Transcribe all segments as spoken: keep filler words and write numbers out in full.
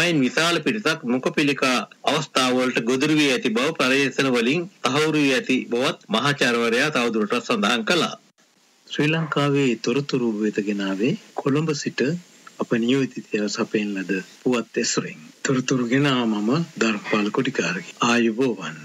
එමයින් විශාල පිරිසක් මොකපිලිකා අවස්ථාවලට ගොදුරු වී ඇති බව පර්යේෂණ වලින් තහවුරු වී ඇති බවත් මහාචාර්යවරයා තවදුරටත් සඳහන් කළා. ශ්‍රී ලංකාවේ තොරතුරු වෙතගෙනාවේ කොළඹ සිට අප නියෝජිතය සපයන ලද පුවත් ඇසුරින්. තොරතුරු ගෙනා මම ධර්මපාල කොටිකාරගේ. ආයුබෝවන්.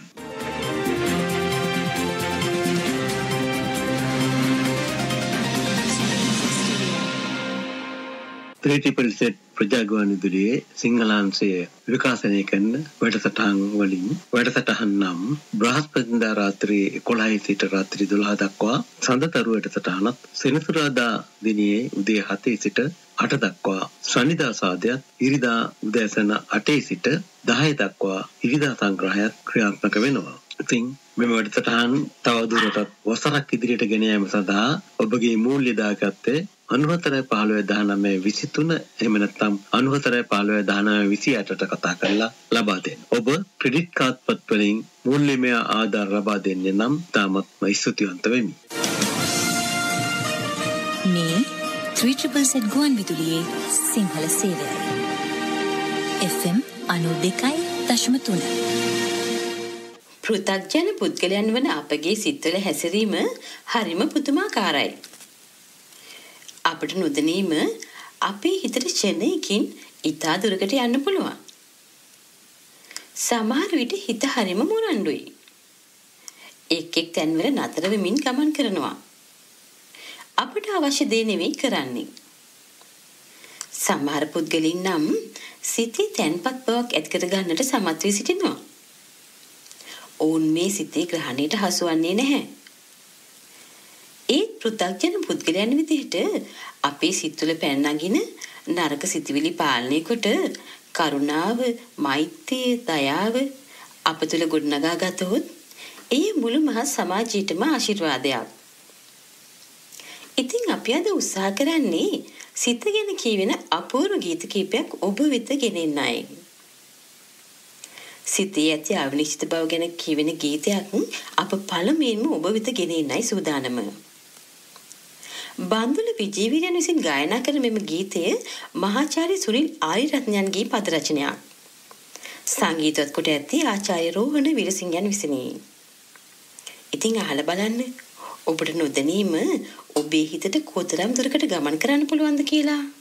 ත්‍රිටිපල් සෙට් ප්‍රජාග්‍රහණ විදුලියේ සිංහලාංශය විකාශනය කරන වැඩසටහන් වලින් වැඩසටහන් නම් බ්‍රහස්පතින්දා රාත්‍රී එකොළහයි සිට රාත්‍රී දොළහ දක්වා සඳතරු වැඩසටහනත් සෙනසුරාදා දිනයේ උදේ හතේ සිට අට දක්වා ශනිදා සාදයත් ඉරිදා උදෑසන අටේ සිට දහය දක්වා ඉරිදා සංග්‍රහයත් ක්‍රියාත්මක වෙනවා. ඉතින් මෙම වැඩසටහන් තවදුරටත් වසරක් ඉදිරියට ගෙන යාම සඳහා ඔබගේ මූල්‍ය දාගත්තේ අනුහතරයි පහළොව දහනවය විසිතුන එහෙම නැත්නම් අනුහතරයි පහළොව දහනවය විසිඅටට කතා කරලා ලබා දෙන්න. ඔබ ක්‍රෙඩිට් කාඩ් පත් වලින් මූල්‍යමය ආධාර ලබා දෙන්නේ නම් තාමත්ම ස්තුතිවන්ත වෙමි. මේ ත්‍රිටිපල් සෙට් ගුවන් විදුලියේ සිංහල සේවයයි. එෆ් එම් අනූ දෙකයි දශම තුන. පෘථග්ජන පුද්ගලයන් වන අපගේ සිත්වල හැසිරීම හරිම පුදුමාකාරයි. අපට නොදැනීම අපේ හිතට ක්ෂණයකින් ඉතා දුරකට යන්න පුළුවන්. සමහර විට හිත හරිම මොරණ්ඩුයි. එක් එක් තැන්වල නතර වෙමින් ගමන් කරනවා. අපට අවශ්‍ය දේ නෙවෙයි කරන්නේ. සමහර පුද්ගලින් නම් සිතේ තැන්පත් බවක් ඇති කර ගන්නට සමත් වී සිටිනවා. ඔවුන් මේ සිතේ ග්‍රහණයට හසුවන්නේ නැහැ. ඒ පෘථග්ජන පුද්ගලයන් විදිහට අපේ සිත්වල පැන නගින නරක සිතුවිලි පාලනය කොට කරුණාව, මෛත්‍රිය, දයාව අප තුළ ගොඩනගා ගතහොත් එය මුළු මහත් සමාජයටම ආශිර්වාදයක්. ඉතින් අපි අද උත්සාහ කරන්නේ සිත ගැන කියවෙන අපූර්ව ගීත කීපයක් ඔබ වෙත ගෙනෙන්නයි. සිතේ ඇති අවිනිශ්චිත බව ගැන කියවෙන ගීතයක් අප පළමුවෙන්ම ඔබ වෙත ගෙනෙන්නයි සූදානම. බන්දුල විජේවීරයන් විසින් ගායනා කරන මෙම ගීතය මහාචාර්ය සුනිල් ආරියරත්නයන්ගේ පද රචනයක්. සංගීතවත් කොට ඇත්තේ ආචාර්ය රෝහණ වීරසිංහයන් විසිනි. ඉතින් අහලා බලන්න ඔබට නොදැනීම ඔබේ හිතට කොතරම් දුරකට ගමන් කරන්න පුළුවන්ද කියලා.